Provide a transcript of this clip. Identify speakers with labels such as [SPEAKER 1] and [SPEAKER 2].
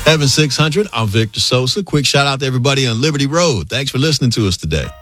[SPEAKER 1] Heaven 600, I'm Victor Sosa. Quick shout out to everybody on Liberty Road. Thanks for listening to us today.